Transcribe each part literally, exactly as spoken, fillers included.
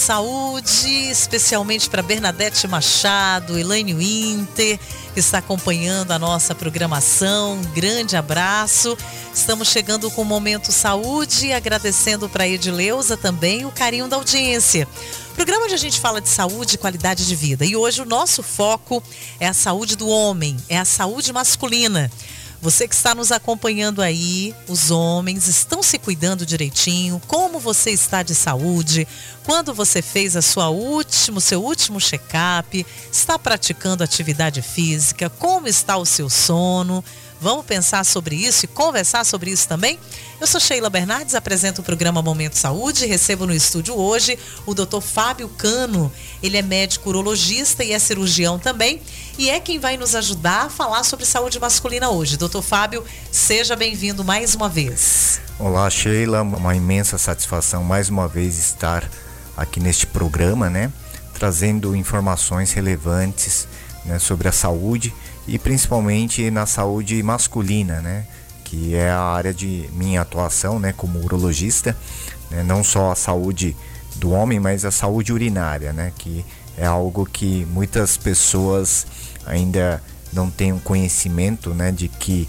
Saúde, especialmente para Bernadette Machado, Elaine Winter, que está acompanhando a nossa programação. Um grande abraço. Estamos chegando com o Momento Saúde, agradecendo para a Edileuza também o carinho da audiência. Programa onde a gente fala de saúde e qualidade de vida. E hoje o nosso foco é a saúde do homem, é a saúde masculina. Você que está nos acompanhando aí, os homens estão se cuidando direitinho? Como você está de saúde? Quando você fez a sua último, seu último check-up? Está praticando atividade física? Como está o seu sono? Vamos pensar sobre isso e conversar sobre isso também? Eu sou Sheila Bernardes, apresento o programa Momento Saúde e recebo no estúdio hoje o doutor Fábio Cano. Ele é médico urologista e é cirurgião também e é quem vai nos ajudar a falar sobre saúde masculina hoje. doutor Fábio, seja bem-vindo mais uma vez. Olá, Sheila, uma imensa satisfação mais uma vez estar aqui neste programa, né? Trazendo informações relevantes, né, sobre a saúde e principalmente na saúde masculina, né? Que é a área de minha atuação, né, como urologista, né? Não só a saúde do homem, mas a saúde urinária, né? Que é algo que muitas pessoas ainda não têm um conhecimento, né, de que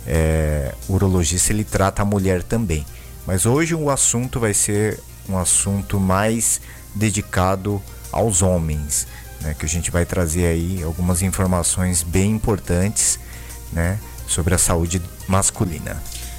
é, o urologista ele trata a mulher também. Mas hoje o assunto vai ser um assunto mais dedicado aos homens, né, que a gente vai trazer aí algumas informações bem importantes, né, sobre a saúde masculina.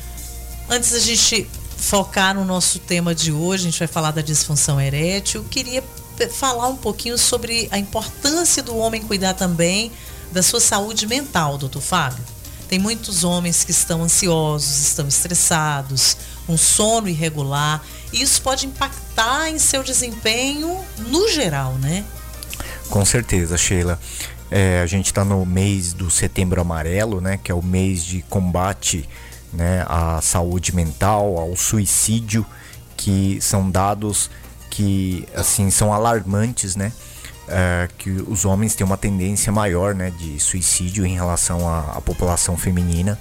Antes da gente focar no nosso tema de hoje, a gente vai falar da disfunção erétil. Eu queria falar um pouquinho sobre a importância do homem cuidar também da sua saúde mental, doutor Fábio. Tem muitos homens que estão ansiosos, estão estressados, um sono irregular, e isso pode impactar em seu desempenho no geral, né? Com certeza, Sheila. É, a gente está no mês do Setembro Amarelo, né, que é o mês de combate, né, à saúde mental, ao suicídio, que são dados que assim são alarmantes, né, é, que os homens têm uma tendência maior, né, de suicídio em relação à, à população feminina.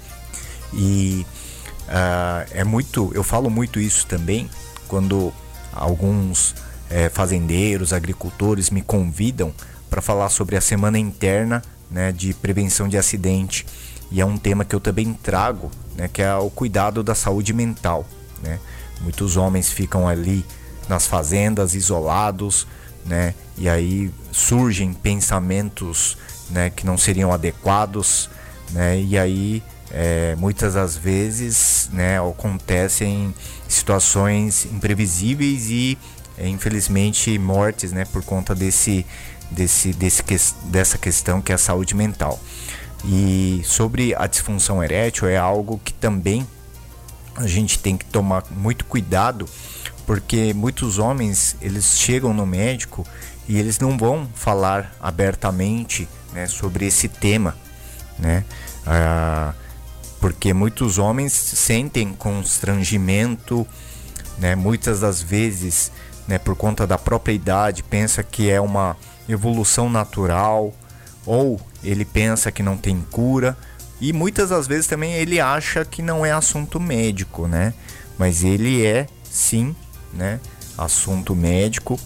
E uh, é muito, eu falo muito isso também quando alguns É, fazendeiros, agricultores me convidam para falar sobre a semana interna, né, de prevenção de acidente, e é um tema que eu também trago, né, que é o cuidado da saúde mental, né? Muitos homens ficam ali nas fazendas isolados, né, e aí surgem pensamentos, né, que não seriam adequados, né, e aí é, muitas das vezes, né, acontecem situações imprevisíveis e É, infelizmente mortes, né, por conta desse, desse, desse, dessa questão que é a saúde mental. E sobre a disfunção erétil é algo que também a gente tem que tomar muito cuidado, porque muitos homens eles chegam no médico e eles não vão falar abertamente, né, sobre esse tema, né, ah, porque muitos homens sentem constrangimento, né, muitas das vezes, né, por conta da própria idade, pensa que é uma evolução natural, ou ele pensa que não tem cura, e muitas das vezes também ele acha que não é assunto médico, né? Mas ele é sim, né, assunto médico.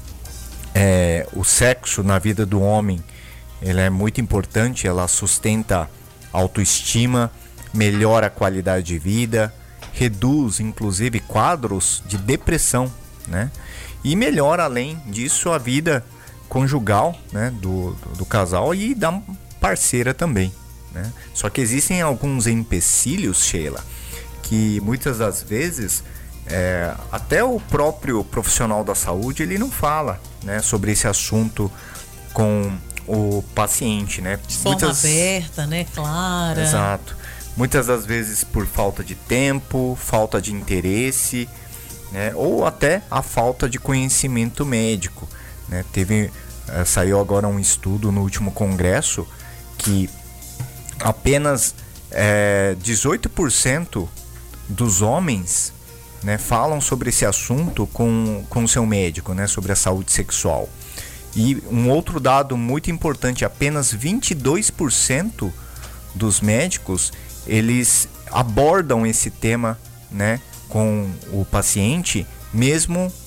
É, o sexo na vida do homem, ele é muito importante, ela sustenta a autoestima, melhora a qualidade de vida, reduz inclusive quadros de depressão, né? E melhora, além disso, a vida conjugal, né, do, do, do casal e da parceira também, né? Só que existem alguns empecilhos, Sheila, que muitas das vezes é, até o próprio profissional da saúde ele não fala, né, sobre esse assunto com o paciente, né? De forma muitas... aberta, né, clara. Exato. Muitas das vezes por falta de tempo, falta de interesse, né, ou até a falta de conhecimento médico, né? Teve, uh, saiu agora um estudo no último congresso que apenas é, dezoito por cento dos homens, né, falam sobre esse assunto com com seu médico, né, sobre a saúde sexual. E um outro dado muito importante, apenas vinte e dois por cento dos médicos eles abordam esse tema, né, com o paciente, mesmo o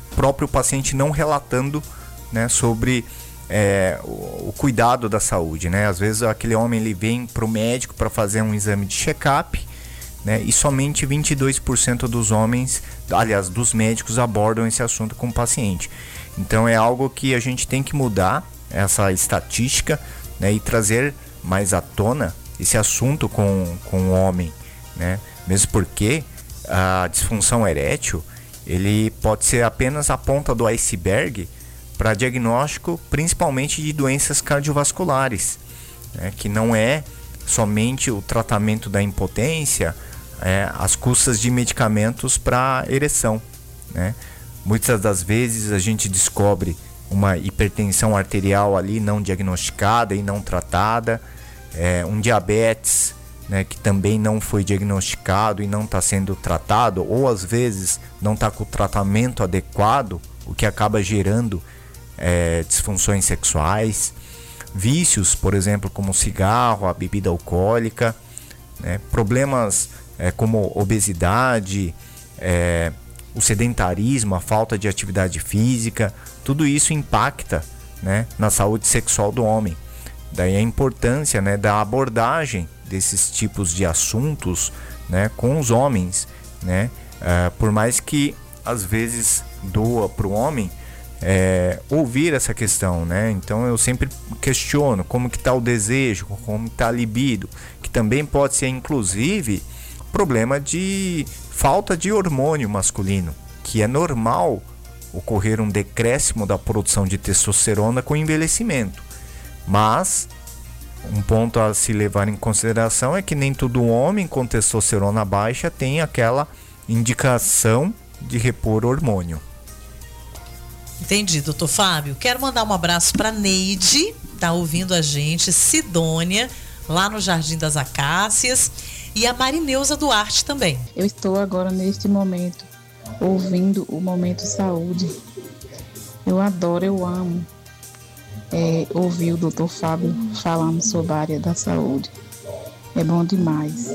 próprio paciente não relatando, né, sobre é, o, o cuidado da saúde, né? Às vezes aquele homem ele vem para o médico para fazer um exame de check-up, né, e somente vinte e dois por cento dos homens, aliás, dos médicos abordam esse assunto com o paciente. Então é algo que a gente tem que mudar essa estatística, né, e trazer mais à tona esse assunto com, com o homem, né? Mesmo porque a disfunção erétil ele pode ser apenas a ponta do iceberg para diagnóstico principalmente de doenças cardiovasculares, né, que não é somente o tratamento da impotência, é, às custas de medicamentos para ereção, né? Muitas das vezes a gente descobre uma hipertensão arterial ali não diagnosticada e não tratada, é, um diabetes, né, que também não foi diagnosticado e não está sendo tratado, ou às vezes não está com o tratamento adequado, o que acaba gerando é, disfunções sexuais, vícios, por exemplo, como o cigarro, a bebida alcoólica, né, problemas é, como obesidade, é, o sedentarismo, a falta de atividade física, tudo isso impacta, né, na saúde sexual do homem. Daí a importância, né, da abordagem desses tipos de assuntos, né, com os homens, né, uh, por mais que às vezes doa para o homem é, ouvir essa questão, né? Então eu sempre questiono como que está o desejo, como está a libido, que também pode ser inclusive problema de falta de hormônio masculino, que é normal ocorrer um decréscimo da produção de testosterona com o envelhecimento, mas um ponto a se levar em consideração é que nem todo homem com testosterona baixa tem aquela indicação de repor hormônio. Entendi, doutor Fábio. Quero mandar um abraço para Neide, tá ouvindo a gente, Sidônia, lá no Jardim das Acácias, e a Marineuza Duarte também. Eu estou agora neste momento ouvindo o Momento Saúde. Eu adoro, eu amo É, ouvir o doutor Fábio falando sobre a área da saúde. É bom demais.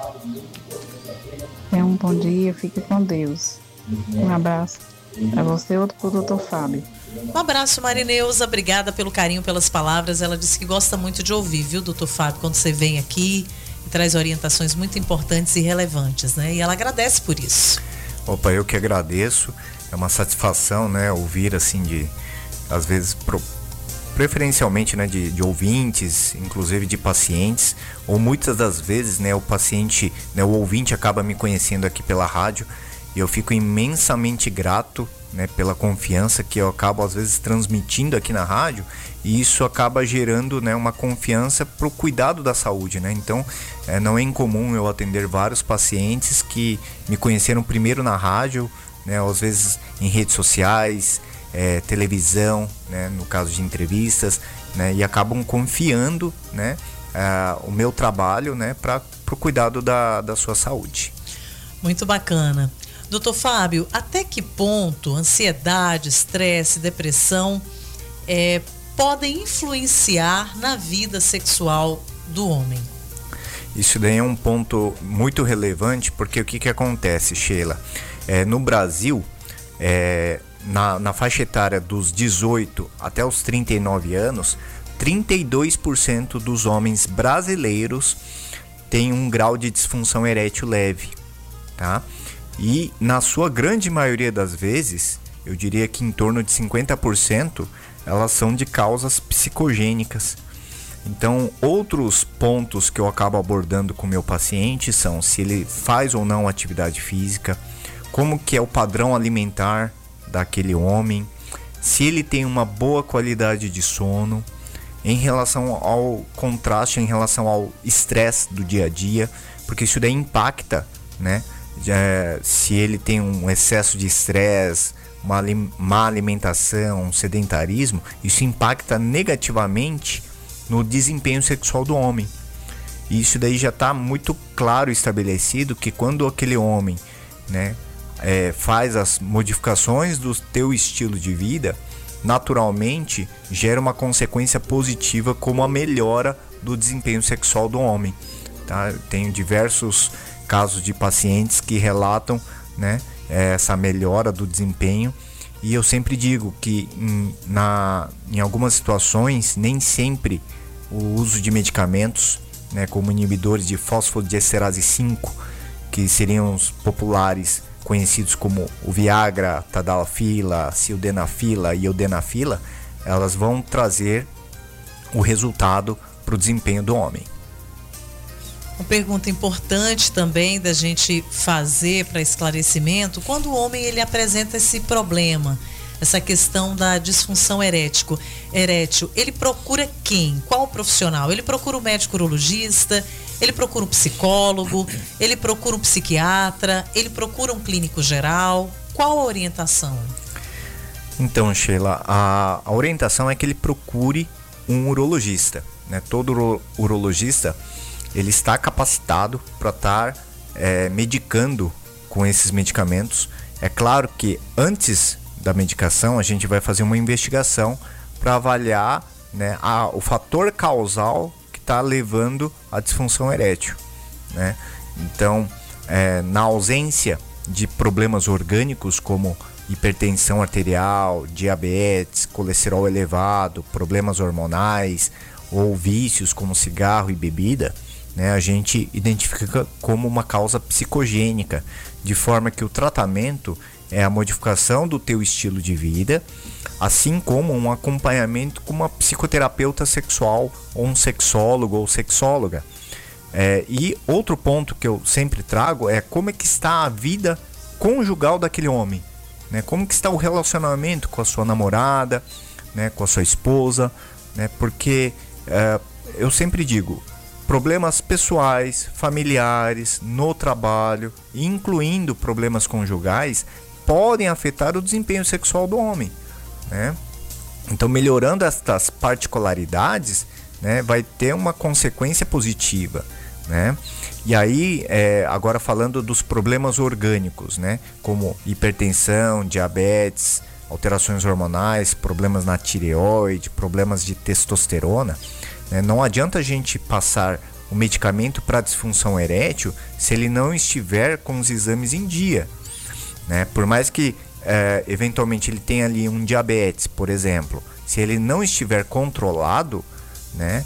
É um bom dia, fique com Deus. Um abraço para você, outro para o doutor Fábio. Um abraço, Marineuza, obrigada pelo carinho, pelas palavras. Ela disse que gosta muito de ouvir, viu, doutor Fábio, quando você vem aqui e traz orientações muito importantes e relevantes, né? E ela agradece por isso. Opa, eu que agradeço. É uma satisfação, né, ouvir assim de, às vezes, pro... preferencialmente, né, de, de ouvintes, inclusive de pacientes, ou muitas das vezes, né, o paciente, né, o ouvinte acaba me conhecendo aqui pela rádio e eu fico imensamente grato, né, pela confiança que eu acabo às vezes transmitindo aqui na rádio, e isso acaba gerando, né, uma confiança para o cuidado da saúde, né? Então é, não é incomum eu atender vários pacientes que me conheceram primeiro na rádio, né, às vezes em redes sociais, É, televisão, né, no caso de entrevistas, né, e acabam confiando, né, uh, o meu trabalho, né, para o cuidado da, da sua saúde. Muito bacana. doutor Fábio, até que ponto ansiedade, estresse, depressão é, podem influenciar na vida sexual do homem? Isso daí é um ponto muito relevante, porque o que, que acontece, Sheila? É, no Brasil, é, Na, na faixa etária dos dezoito até os trinta e nove anos, trinta e dois por cento dos homens brasileiros têm um grau de disfunção erétil leve, tá? E na sua grande maioria das vezes, eu diria que em torno de cinquenta por cento, elas são de causas psicogênicas. Então, outros pontos que eu acabo abordando com o meu paciente são se ele faz ou não atividade física, como que é o padrão alimentar daquele homem, se ele tem uma boa qualidade de sono, em relação ao contraste, em relação ao estresse do dia a dia, porque isso daí impacta, né? É, se ele tem um excesso de estresse, uma má alimentação, um sedentarismo, isso impacta negativamente no desempenho sexual do homem. E isso daí já está muito claro estabelecido que quando aquele homem, né, É, faz as modificações do teu estilo de vida, naturalmente gera uma consequência positiva como a melhora do desempenho sexual do homem, tá? Eu tenho diversos casos de pacientes que relatam, né, essa melhora do desempenho, E eu sempre digo que em, na, em algumas situações, nem sempre o uso de medicamentos, né, como inibidores de fosfodiesterase cinco, que seriam os populares conhecidos como o Viagra, Tadalafila, Sildenafila e Sildenafila, elas vão trazer o resultado para o desempenho do homem. Uma pergunta importante também da gente fazer para esclarecimento: quando o homem ele apresenta esse problema, essa questão da disfunção erético, erétil, ele procura quem? Qual profissional? Ele procura um médico urologista? Ele procura um psicólogo? Ele procura um psiquiatra? Ele procura um clínico geral? Qual a orientação? Então, Sheila, a, a orientação é que ele procure um urologista, né? Todo uro, urologista ele está capacitado para estar é, medicando com esses medicamentos. É claro que antes da medicação a gente vai fazer uma investigação para avaliar, né, a, o fator causal que está levando à disfunção erétil, né? Então, é, na ausência de problemas orgânicos como hipertensão arterial, diabetes, colesterol elevado, problemas hormonais ou vícios como cigarro e bebida, né, a gente identifica como uma causa psicogênica, de forma que o tratamento é a modificação do teu estilo de vida, assim como um acompanhamento com uma psicoterapeuta sexual, ou um sexólogo ou sexóloga. É, e outro ponto que eu sempre trago é como é que está a vida conjugal daquele homem, né? Como que está o relacionamento com a sua namorada, né, com a sua esposa, né? Porque é, eu sempre digo, problemas pessoais, familiares, no trabalho, incluindo problemas conjugais, podem afetar o desempenho sexual do homem, né? Então, melhorando estas particularidades, né, vai ter uma consequência positiva, né? E aí, é, agora falando dos problemas orgânicos, né, como hipertensão, diabetes, alterações hormonais, problemas na tireoide, problemas de testosterona, né, não adianta a gente passar o medicamento para disfunção erétil se ele não estiver com os exames em dia, né? Por mais que é, eventualmente ele tenha ali um diabetes, por exemplo, se ele não estiver controlado, né,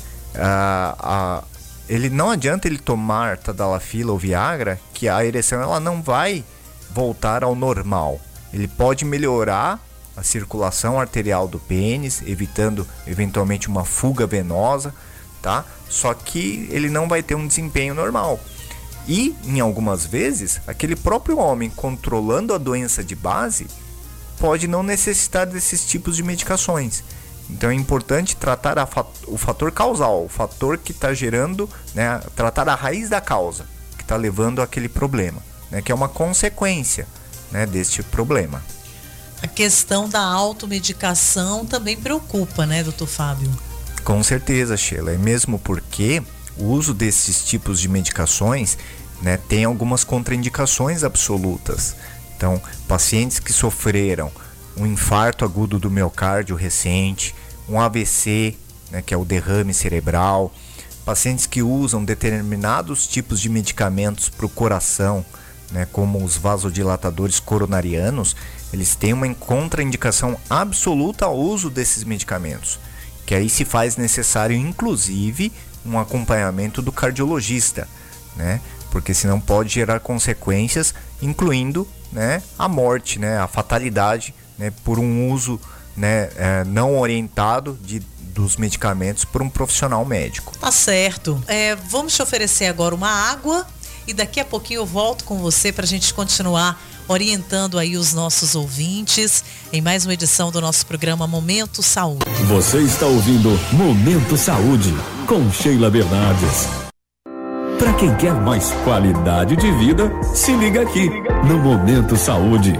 a, a, ele não adianta ele tomar Tadalafila ou Viagra, que a ereção ela não vai voltar ao normal. Ele pode melhorar a circulação arterial do pênis, evitando eventualmente uma fuga venosa, tá? Só que ele não vai ter um desempenho normal. E, em algumas vezes, aquele próprio homem controlando a doença de base pode não necessitar desses tipos de medicações. Então é importante tratar a fat- o fator causal, o fator que está gerando, né, tratar a raiz da causa que está levando àquele problema, né, que é uma consequência, né, deste problema. A questão da automedicação também preocupa, né, doutor Fábio? Com certeza, Sheila. É mesmo porque o uso desses tipos de medicações, né, tem algumas contraindicações absolutas. Então, pacientes que sofreram um infarto agudo do miocárdio recente, um A V C, né, que é o derrame cerebral, pacientes que usam determinados tipos de medicamentos para o coração, né, como os vasodilatadores coronarianos, eles têm uma contraindicação absoluta ao uso desses medicamentos, que aí se faz necessário, inclusive, um acompanhamento do cardiologista, né, porque senão pode gerar consequências, incluindo, né, a morte, né, a fatalidade, né, por um uso, né, é, não orientado de, dos medicamentos por um profissional médico. Tá certo. É, vamos te oferecer agora uma água e daqui a pouquinho eu volto com você para a gente continuar orientando aí os nossos ouvintes em mais uma edição do nosso programa Momento Saúde. Você está ouvindo Momento Saúde com Sheila Bernardes. Para quem quer mais qualidade de vida, se liga aqui no Momento Saúde.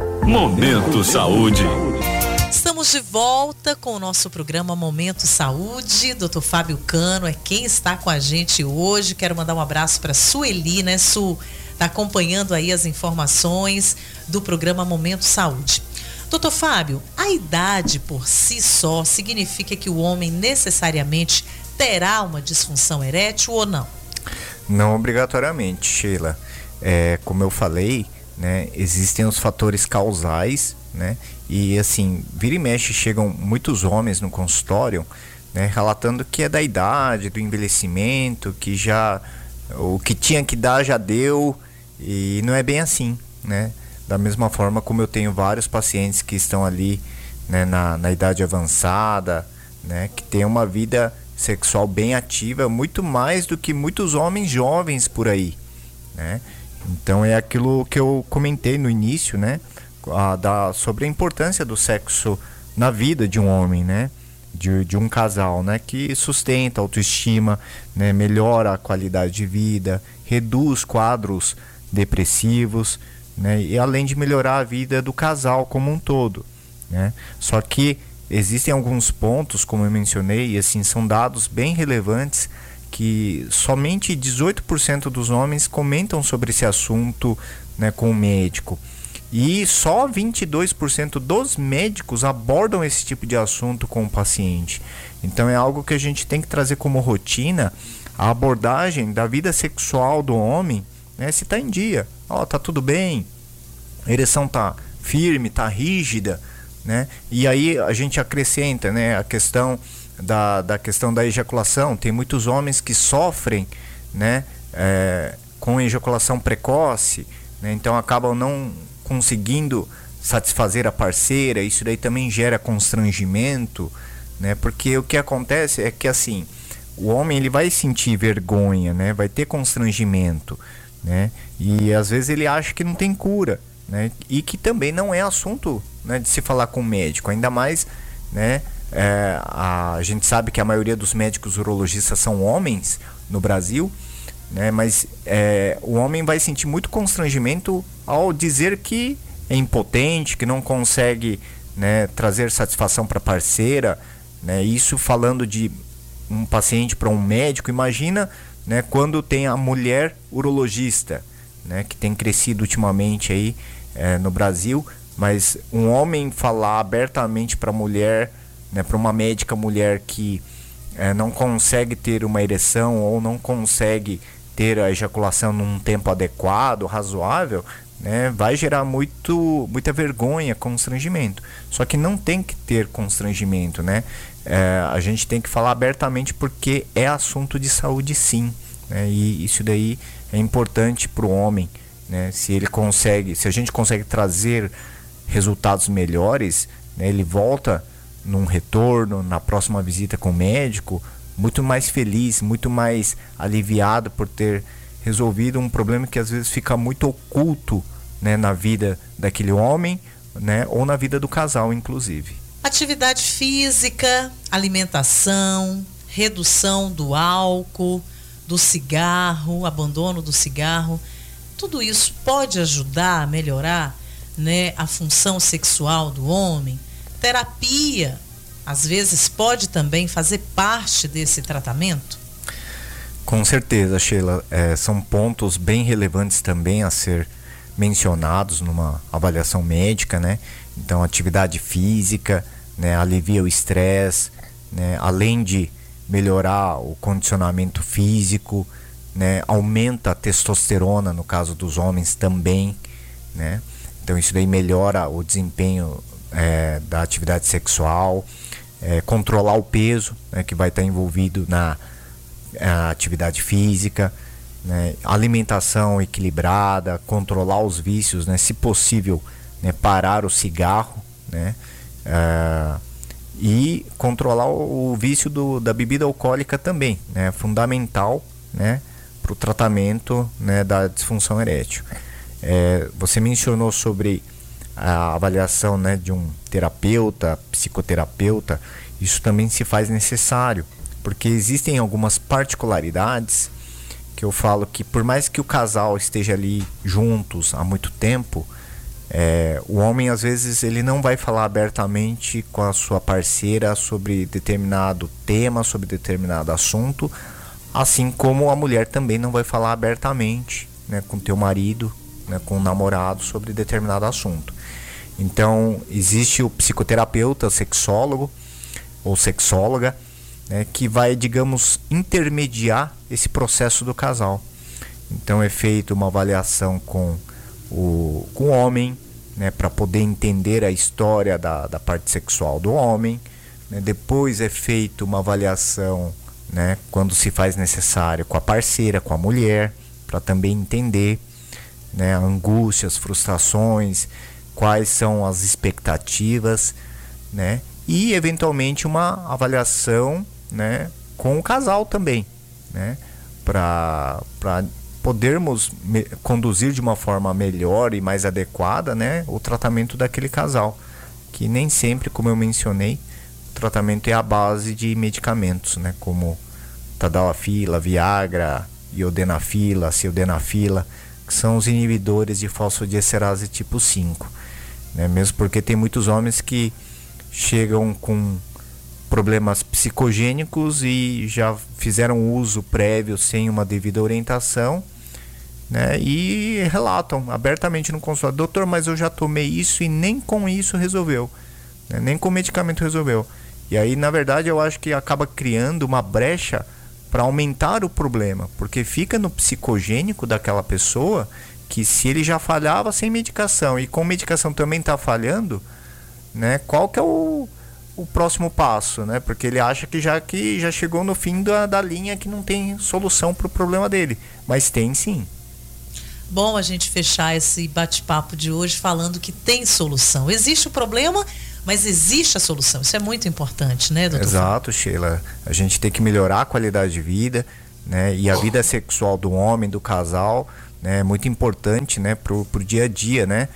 Momento Saúde. Estamos de volta com o nosso programa Momento Saúde. doutor Fábio Cano é quem está com a gente hoje. Quero mandar um abraço para Sueli, né, Su? Está acompanhando aí as informações do programa Momento Saúde. doutor Fábio, a idade por si só significa que o homem necessariamente terá uma disfunção erétil ou não? Não obrigatoriamente, Sheila. É, como eu falei, né, existem os fatores causais, né, E assim, vira e mexe, chegam muitos homens no consultório, né, relatando que é da idade, do envelhecimento, que já o que tinha que dar já deu, e não é bem assim, né? Da mesma forma como eu tenho vários pacientes que estão ali, né, na, na idade avançada, né, que tem uma vida sexual bem ativa, muito mais do que muitos homens jovens por aí, né? Então é aquilo que eu comentei no início, né, a, da, sobre a importância do sexo na vida de um homem, né, de, de um casal, né, que sustenta a autoestima, né, melhora a qualidade de vida, reduz quadros depressivos, né, e além de melhorar a vida do casal como um todo, né? Só que existem alguns pontos, como eu mencionei, e assim, são dados bem relevantes, que somente dezoito por cento dos homens comentam sobre esse assunto, né, com o médico. E só vinte e dois por cento dos médicos abordam esse tipo de assunto com o paciente. Então é algo que a gente tem que trazer como rotina, a abordagem da vida sexual do homem, né, se está em dia. Ó, tá tudo bem, a ereção tá firme, tá rígida, né? E aí a gente acrescenta, né, a questão da, da questão da ejaculação. Tem muitos homens que sofrem, né, é, com ejaculação precoce, né? Então acabam não conseguindo satisfazer a parceira. Isso daí também gera constrangimento, né? Porque o que acontece é que assim, o homem ele vai sentir vergonha, né? Vai ter constrangimento, né? E às vezes ele acha que não tem cura, né? E que também não é assunto, né, de se falar com o médico, ainda mais, né, é, a, a gente sabe que a maioria dos médicos urologistas são homens no Brasil, né, mas é, o homem vai sentir muito constrangimento ao dizer que é impotente, que não consegue, né, trazer satisfação para a parceira, né? Isso falando de um paciente para um médico. Imagina, né, quando tem a mulher urologista, né, que tem crescido ultimamente aí é, no Brasil, mas um homem falar abertamente para a mulher, né, para uma médica mulher que é, não consegue ter uma ereção ou não consegue ter a ejaculação num tempo adequado, razoável, né, vai gerar muito, muita vergonha, constrangimento. Só que não tem que ter constrangimento, né? É, a gente tem que falar abertamente porque é assunto de saúde, sim, né? E isso daí é importante para o homem, né? Se ele consegue, se a gente consegue trazer resultados melhores, né, ele volta num retorno, na próxima visita com o médico, muito mais feliz, muito mais aliviado por ter resolvido um problema que às vezes fica muito oculto, né, na vida daquele homem, né, ou na vida do casal, inclusive. Atividade física, alimentação, redução do álcool, do cigarro, abandono do cigarro, tudo isso pode ajudar a melhorar, né, a função sexual do homem. Terapia, às vezes, pode também fazer parte desse tratamento? Com certeza, Sheila. É, são pontos bem relevantes também a ser mencionados numa avaliação médica, né? Então, atividade física, né, alivia o estresse, né, além de melhorar o condicionamento físico, né, aumenta a testosterona no caso dos homens também, né? Então isso daí melhora o desempenho é, da atividade sexual, é, controlar o peso, né, que vai estar envolvido na atividade física, né, alimentação equilibrada, controlar os vícios, né, se possível, né, parar o cigarro, né, é, e controlar o, o vício do, da bebida alcoólica também, né, fundamental, né, para o tratamento, né, da disfunção erétil. É, você mencionou sobre a avaliação, né, de um terapeuta, psicoterapeuta. Isso também se faz necessário, porque existem algumas particularidades que eu falo que por mais que o casal esteja ali juntos há muito tempo, é, o homem às vezes ele não vai falar abertamente com a sua parceira sobre determinado tema, sobre determinado assunto, assim como a mulher também não vai falar abertamente, né, com o teu marido, né, com o namorado sobre determinado assunto. Então existe o psicoterapeuta, sexólogo ou sexóloga, né, que vai, digamos, intermediar esse processo do casal. Então é feita uma avaliação com o, com o homem, né, para poder entender a história da, da parte sexual do homem, né? Depois é feita uma avaliação, né, quando se faz necessário, com a parceira, com a mulher, para também entender, né, angústias, frustrações, quais são as expectativas, né, e eventualmente uma avaliação, né, com o casal também, né, para para podermos me, conduzir de uma forma melhor e mais adequada, né, o tratamento daquele casal, que nem sempre, como eu mencionei, o tratamento é a base de medicamentos, né, como tadalafila, Viagra, iodenafila, sildenafila, que são os inibidores de fosfodiesterase tipo cinco, né, mesmo porque tem muitos homens que chegam com problemas psicogênicos e já fizeram uso prévio sem uma devida orientação, né, e relatam abertamente no consultório: doutor, mas eu já tomei isso e nem com isso resolveu, né, nem com medicamento resolveu. E aí, na verdade, eu acho que acaba criando uma brecha para aumentar o problema, porque fica no psicogênico daquela pessoa que, se ele já falhava sem medicação e com medicação também está falhando, né, qual que é o o próximo passo, né? Porque ele acha que já, que já chegou no fim da, da linha, que não tem solução para o problema dele, mas tem sim. Bom a gente fechar esse bate-papo de hoje falando que tem solução. Existe o problema, mas existe a solução. Isso é muito importante, né, doutor? Exato, Sheila. A gente tem que melhorar a qualidade de vida, né? E a vida sexual do homem, do casal, né, é muito importante, né, pro, pro dia a dia, né?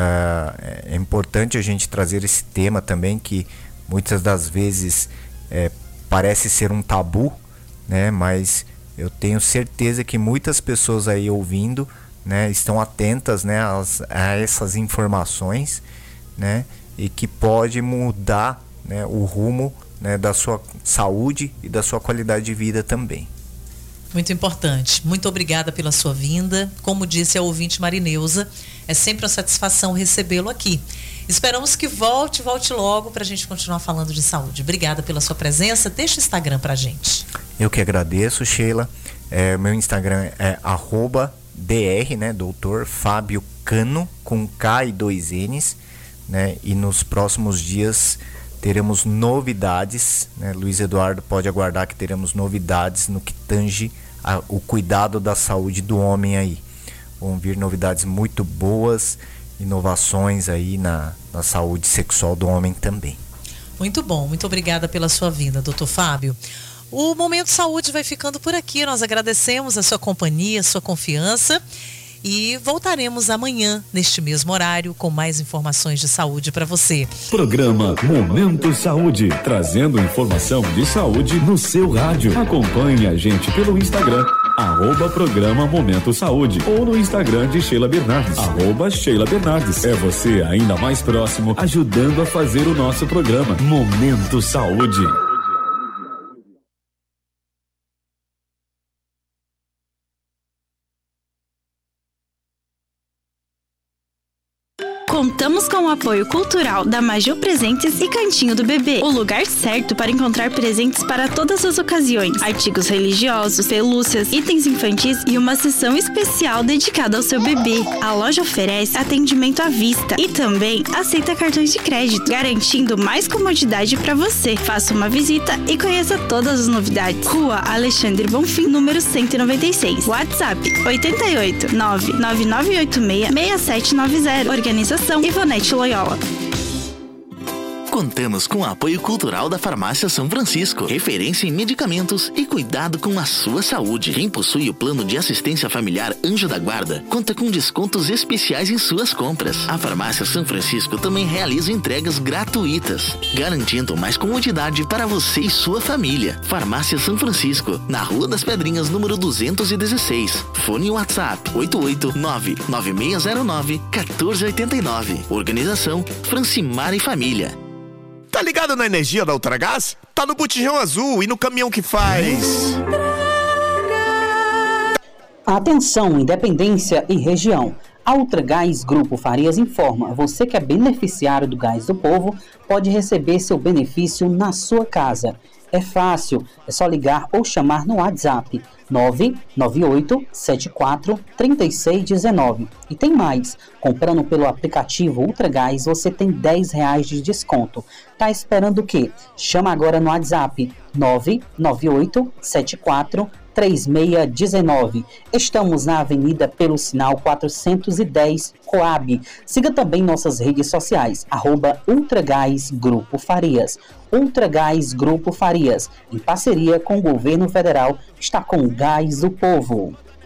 Uh, é importante a gente trazer esse tema também, que muitas das vezes é, parece ser um tabu, né? Mas eu tenho certeza que muitas pessoas aí ouvindo, né, estão atentas, né, as, a essas informações, né, e que pode mudar, né, o rumo, né, da sua saúde e da sua qualidade de vida também. Muito importante. Muito obrigada pela sua vinda. Como disse a ouvinte Marineuza, é sempre uma satisfação recebê-lo aqui. Esperamos que volte, volte logo para a gente continuar falando de saúde. Obrigada pela sua presença. Deixa o Instagram para a gente. Eu que agradeço, Sheila. É, meu Instagram é arroba dr, né, doutor Fábio Cano, com K e dois N's, né, e nos próximos dias teremos novidades, né? Luiz Eduardo pode aguardar que teremos novidades no que tange a, o cuidado da saúde do homem aí. Vão vir novidades muito boas, inovações aí na, na saúde sexual do homem também. Muito bom, muito obrigada pela sua vinda, doutor Fábio. O Momento Saúde vai ficando por aqui. Nós agradecemos a sua companhia, a sua confiança, e voltaremos amanhã, neste mesmo horário, com mais informações de saúde para você. Programa Momento Saúde, trazendo informação de saúde no seu rádio. Acompanhe a gente pelo Instagram, arroba Programa Momento Saúde, ou no Instagram de Sheila Bernardes, arroba Sheila Bernardes. É você ainda mais próximo, ajudando a fazer o nosso programa Momento Saúde. Contamos com o apoio cultural da Major Presentes e Cantinho do Bebê, o lugar certo para encontrar presentes para todas as ocasiões, artigos religiosos, pelúcias, itens infantis e uma seção especial dedicada ao seu bebê. A loja oferece atendimento à vista e também aceita cartões de crédito, garantindo mais comodidade para você. Faça uma visita e conheça todas as novidades. Rua Alexandre Bonfim, número cento e noventa e seis. WhatsApp oito oito nove nove nove oito seis seis sete nove zero. Organização Ivonete Loyola. Contamos com o apoio cultural da Farmácia São Francisco, referência em medicamentos e cuidado com a sua saúde. Quem possui o plano de assistência familiar Anjo da Guarda conta com descontos especiais em suas compras. A Farmácia São Francisco também realiza entregas gratuitas, garantindo mais comodidade para você e sua família. Farmácia São Francisco, na Rua das Pedrinhas, número duzentos e dezesseis. Fone WhatsApp oito oito nove nove seis zero nove um quatro oito nove. Organização Francimar e Família. Tá ligado na energia da Ultragás? Tá no botijão azul e no caminhão que faz. Atenção, Independência e região. A Ultragás Grupo Farias informa: você que é beneficiário do Gás do Povo pode receber seu benefício na sua casa. É fácil, é só ligar ou chamar no WhatsApp nove nove oito sete quatro três seis um nove. E tem mais, comprando pelo aplicativo Ultragás você tem dez reais de desconto. Tá esperando o quê? Chama agora no WhatsApp nove nove oito sete quatro três seis um nove. Estamos na Avenida pelo Sinal quatrocentos e dez, Coab. Siga também nossas redes sociais, arroba Ultragás Grupo Farias. Ultragás Grupo Farias, em parceria com o governo federal, está com o gás do povo.